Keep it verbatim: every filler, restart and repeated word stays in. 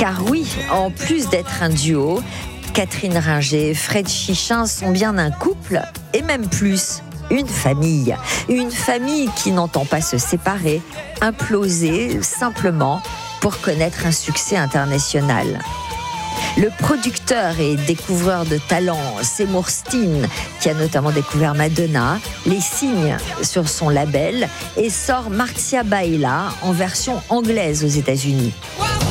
Car oui, en plus d'être un duo, Catherine Ringer et Fred Chichin sont bien un couple, et même plus, une famille. Une famille qui n'entend pas se séparer, imploser simplement pour connaître un succès international. Le producteur et découvreur de talent, Seymour Stein, qui a notamment découvert Madonna, les signe sur son label et sort Marcia Baila en version anglaise aux États-Unis.